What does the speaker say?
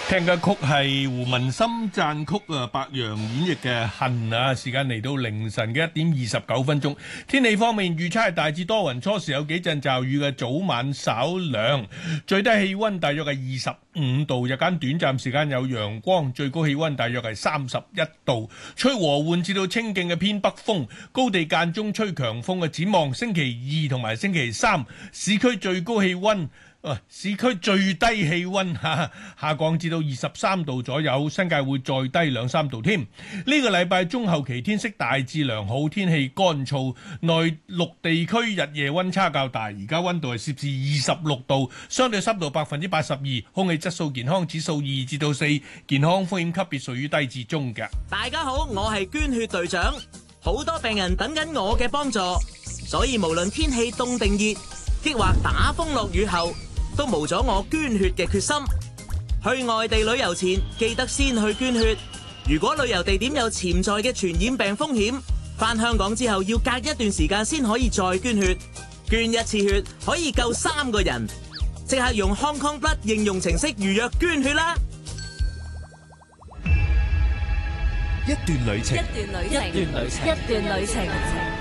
聽嘅曲係胡文森讚曲白楊演繹嘅《恨》啊！時間嚟到凌晨嘅1:29。天氣方面預測係大致多雲，初時有幾陣驟雨嘅，早晚稍涼，最低氣溫大約係25度，日間短暫時間有陽光，最高氣溫大約係31度，吹和緩至到清勁嘅偏北風，高地間中吹強風嘅。展望星期2同埋星期3，市區最高氣溫。市區最低氣溫下降至到23度左右，新界會再低2-3度添。呢個禮拜中後期天色大致良好，天氣乾燥，內陸地區日夜溫差較大。而家溫度係攝氏26度，相對濕度82%，空氣質素健康指數2至到4，健康風險級別屬於低至中嘅。 大家好，我係捐血隊長，好多病人等緊我嘅幫助，所以無論天氣凍定熱，抑或打風落雨後，都無咗我捐血嘅決心。去外地旅遊前，記得先去捐血。如果旅遊地點有潛在嘅傳染病風險，返香港之後要隔一段時間先可以再捐血。捐一次血可以救3個人，即刻用 Hong Kong Blood 應用程式預約捐血啦！ 一段旅程， 一段旅程，一段旅程，一段旅程。